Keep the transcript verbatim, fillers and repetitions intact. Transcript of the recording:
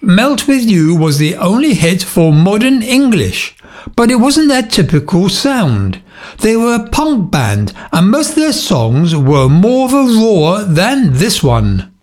Melt With You was the only hit for Modern English, but it wasn't their typical sound. They were a punk band, and most of their songs were more of a roar than this one.